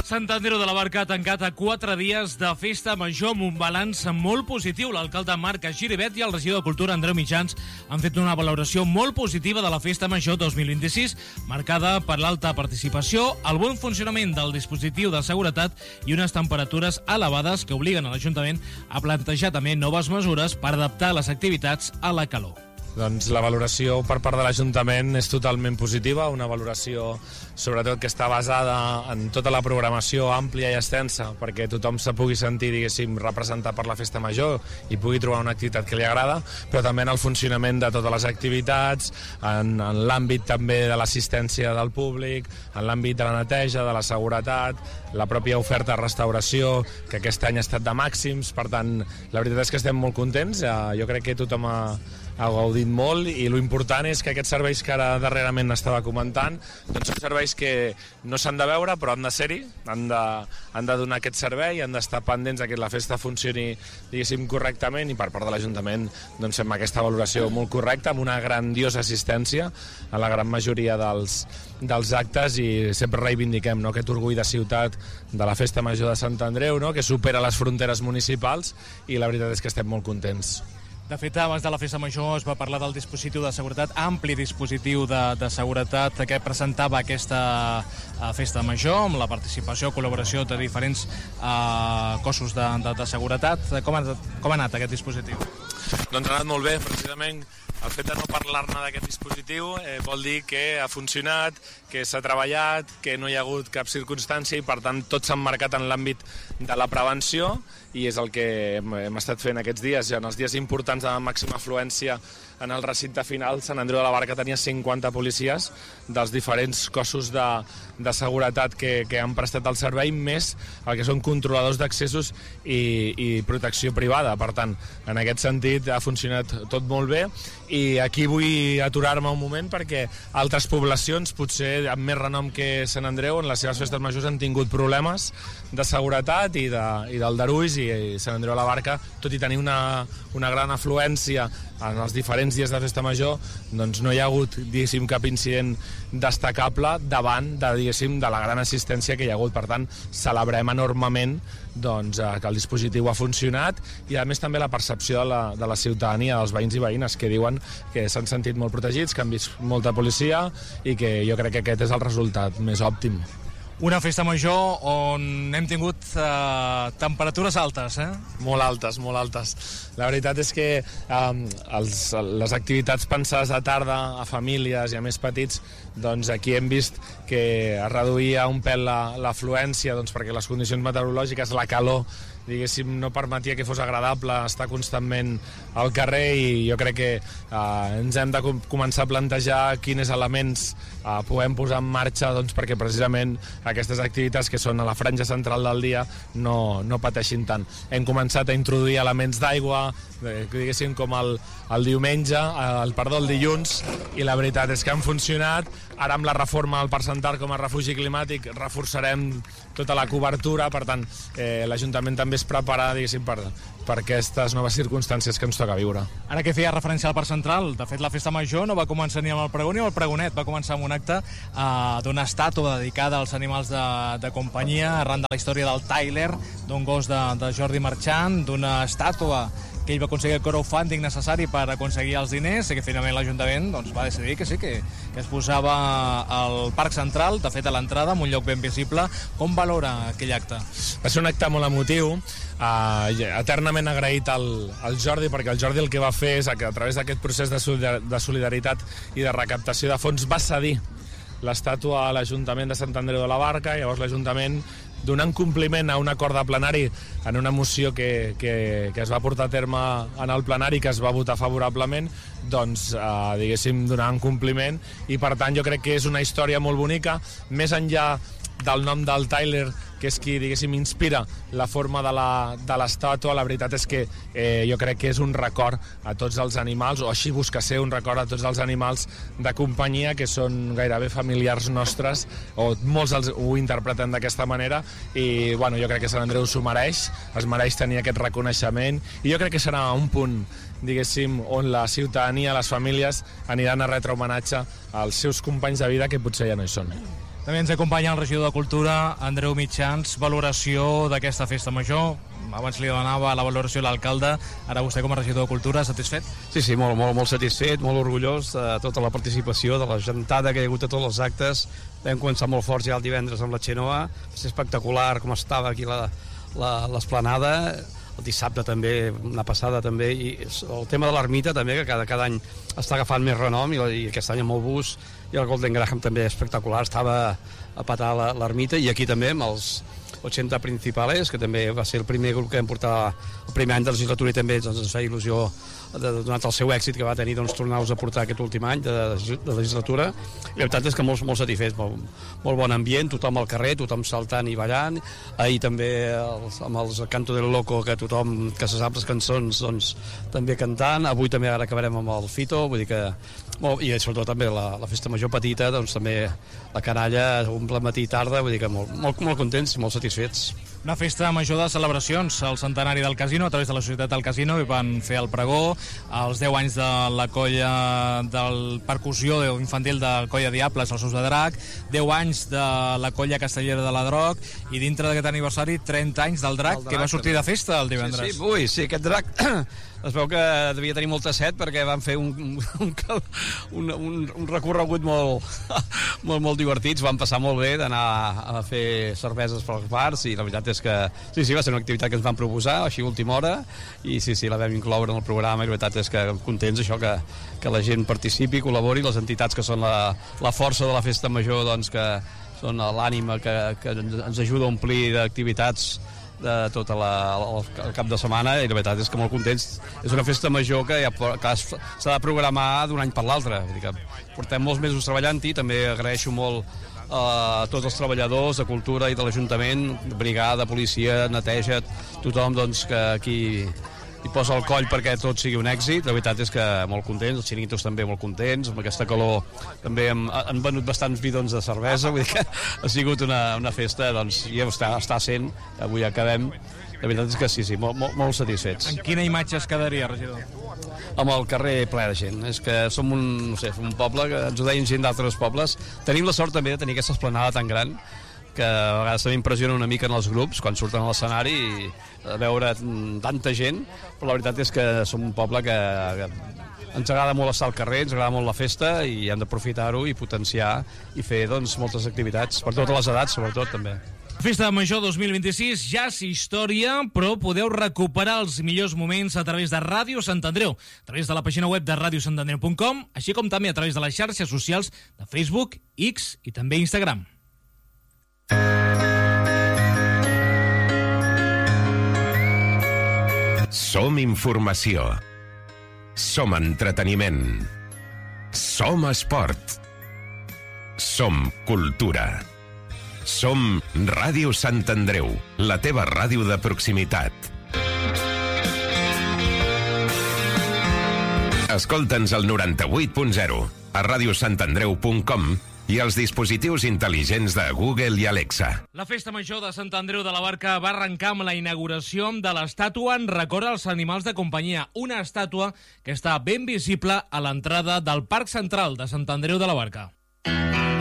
Sant Andreu de la Barca ha tancat a 4 dies de festa major amb un balanç molt positiu. L'alcalde Marc Giribet i el regidor de Cultura Andreu Mitjans han fet una valoració molt positiva de la festa major 2026, marcada per l'alta participació, el bon funcionament del dispositiu de seguretat i unes temperatures elevades que obliguen a l'Ajuntament a plantejar també noves mesures per adaptar les activitats a la calor. Doncs la valoració per part de l'Ajuntament és totalment positiva, una valoració sobretot que està basada en tota la programació àmplia i extensa perquè tothom se pugui sentir, diguéssim, representat per la festa major i pugui trobar una activitat que li agrada, però també en el funcionament de totes les activitats, en l'àmbit també de l'assistència del públic, en l'àmbit de la neteja, de la seguretat, la pròpia oferta de restauració, que aquest any ha estat de màxims, per tant, la veritat és que estem molt contents, jo crec que tothom ha gaudit molt i l'important és que aquests serveis que ara darrerament estava comentant doncs són serveis que no s'han de veure però han de ser-hi, han de donar aquest servei, han d'estar pendents que la festa funcioni, diguéssim, correctament i per part de l'Ajuntament doncs fem aquesta valoració molt correcta amb una grandiosa assistència a la gran majoria dels actes i sempre reivindiquem aquest orgull de ciutat de la festa major de Sant Andreu, que supera les fronteres municipals i la veritat és que estem molt contents. De fet, abans de la festa major es va parlar del dispositiu de seguretat, ampli dispositiu de seguretat que presentava aquesta festa major, amb la participació, col·laboració de diferents cossos de seguretat. Com ha anat aquest dispositiu? Doncs ha anat molt bé, precisament. El fet de no parlar-ne d'aquest dispositiu vol dir que ha funcionat, que s'ha treballat, que no hi ha hagut cap circumstància i per tant tot s'ha emmarcat en l'àmbit de la prevenció i és el que hem estat fent aquests dies. Ja en els dies importants de màxima afluència en el recinte final, Sant Andreu de la Barca tenia 50 policies dels diferents cossos de seguretat que han prestat el servei, més el que són controladors d'accessos i protecció privada. Per tant, en aquest sentit ha funcionat tot molt bé i aquí vull aturar-me un moment perquè altres poblacions, potser amb més renom que Sant Andreu, en les seves festes majors han tingut problemes de seguretat i d'aldarulls i Sant Andreu de la Barca, tot i tenir una gran afluència en els diferents dies de festa major, doncs no hi ha hagut, diguéssim, cap incident destacable davant de, diguéssim, de la gran assistència que hi ha hagut. Per tant, celebrem enormement doncs, que el dispositiu ha funcionat i a més també la percepció de la ciutadania, dels veïns i veïnes que diuen que s'han sentit molt protegits, que han vist molta policia i que jo crec que aquest és el resultat més òptim. Una festa major on hem tingut temperatures altes, Molt altes, molt altes. La veritat és que les activitats pensades de tarda a famílies i a més petits, doncs aquí hem vist que es reduïa un pèl l'afluència doncs perquè les condicions meteorològiques, la calor, diguéssim, no permetia que fos agradable estar constantment al carrer i jo crec que ens hem de començar a plantejar quins elements podem posar en marxa doncs, perquè precisament aquestes activitats que són a la franja central del dia no pateixin tant. Hem començat a introduir elements d'aigua, diguéssim, com el dilluns, i la veritat és que han funcionat. Ara amb la reforma del Parc Central com a refugi climàtic reforçarem tota la cobertura, per tant l'Ajuntament també es prepara, diguéssim, per aquestes noves circumstàncies que ens toca viure. Ara que feia referència al Parc Central, de fet la festa major no va començar ni amb el pregó ni amb el pregonet, va començar amb un acte d'una estàtua dedicada als animals de companyia arran de la història del Tyler, d'un gos de Jordi Marchant, d'una estàtua que ell va aconseguir el crowdfunding necessari per aconseguir els diners i que finalment l'Ajuntament doncs, va decidir que sí, que es posava al Parc Central, de fet a l'entrada, en un lloc ben visible. Com valora aquell acte? Va ser un acte molt emotiu, eternament agraït al Jordi, perquè el Jordi el que va fer és que a través d'aquest procés de solidaritat i de recaptació de fons va cedir l'estàtua a l'Ajuntament de Sant Andreu de la Barca i llavors l'Ajuntament, donant compliment a un acord de plenari en una moció que es va portar a terme en el plenari, que es va votar favorablement, doncs, diguéssim, donant compliment i per tant jo crec que és una història molt bonica, més enllà del nom del Tyler, que és qui, diguéssim, inspira la forma de l'estàtua. La veritat és que jo crec que és un record a tots els animals, o així busca ser un record a tots els animals de companyia que són gairebé familiars nostres, o molts ho interpreten d'aquesta manera, i bueno, jo crec que Sant Andreu s'ho mereix, es mereix tenir aquest reconeixement, i jo crec que serà un punt, diguéssim, on la ciutadania, les famílies aniran a retre homenatge als seus companys de vida que potser ja no hi són. També ens acompanya el regidor de Cultura, Andreu Mitjans. Valoració d'aquesta festa major. Abans li donava la valoració a l'alcalde, ara vostè com a regidor de Cultura, satisfet? Sí, molt satisfet, molt orgullós de tota la participació, de la gentada que hi ha hagut a tots els actes. Vam començar molt forts ja el divendres amb la Xenoa, va ser espectacular com estava aquí l'esplanada. El dissabte també, una passada també, i el tema de l'ermita també, que cada any està agafant més renom, i aquest any amb el bus i el Golden Graham també espectacular, estava a patar l'ermita, i aquí també amb els 80 principals, que també va ser el primer grup que vam portar el primer any de legislatura, i també ens feia il·lusió, donat el seu èxit que va tenir, tornar-los a portar aquest últim any de legislatura. I la veritat és que molt satisfets, molt bon ambient, tothom al carrer, tothom saltant i ballant. Ahir també amb els Canto del Loco, que tothom que se sap les cançons doncs, també cantant. Avui també ara acabarem amb el Fito, vull dir que i sobretot també la festa major petita, doncs també la canalla un matí i tarda, vull dir que molt contents i molt satisfets. Una festa major de celebracions, el centenari del casino, a través de la Societat del Casino, i van fer el pregó, els 10 anys de la colla del percussió infantil de Colla Diables, els Ous de Drac, 10 anys de la colla castellera de la Droc, i dintre d'aquest aniversari 30 anys del Drac, que va sortir de festa el divendres. Sí, aquest Drac es veu que devia tenir molta set, perquè van fer un recorregut molt divertits, van passar molt bé d'anar a fer cerveses pels bars, i la veritat és que sí, va ser una activitat que ens van proposar així a última hora, i sí, la vam incloure en el programa, i la veritat és que contents això, que la gent participi, col·labori, les entitats que són la força de la festa major, doncs que són l'ànima que ens ajuda a omplir d'activitats de tot el cap de setmana, i la veritat és que molt contents. És una festa major que s'ha de programar d'un any per l'altre, vull dir que portem molts mesos treballant-hi. També agraeixo molt a tots els treballadors de Cultura i de l'Ajuntament, brigada, policia, neteja, tothom doncs, que aquí hi posa el coll perquè tot sigui un èxit. La veritat és que molt contents, els xiringuitos també molt contents, amb aquesta calor també han venut bastants bidons de cervesa, vull dir que ha sigut una festa, doncs, i està sent, avui acabem. La veritat és que sí, molt satisfets. En quina imatge es quedaria, regidor? Amb el carrer ple de gent. És que som un poble, que ens ho deien gent d'altres pobles. Tenim la sort també de tenir aquesta esplanada tan gran, que a vegades també impressiona una mica en els grups quan surten a l'escenari i veure tanta gent, però la veritat és que som un poble que ens agrada molt estar al carrer, ens agrada molt la festa, i hem d'aprofitar-ho i potenciar i fer doncs, moltes activitats, per totes les edats sobretot també. Festa Major 2026 ja és història, però podeu recuperar els millors moments a través de Ràdio Sant Andreu, a través de la pàgina web de radiosantandreu.com, així com també a través de les xarxes socials de Facebook, X i també Instagram. Som informació. Som entreteniment. Som esport. Som cultura. Som Ràdio Sant Andreu, la teva ràdio de proximitat. Escolta'ns al 98.0, a radiosantandreu.com i els dispositius intel·ligents de Google i Alexa. La Festa Major de Sant Andreu de la Barca va arrencar amb la inauguració de l'estàtua en record als animals de companyia, una estàtua que està ben visible a l'entrada del Parc Central de Sant Andreu de la Barca.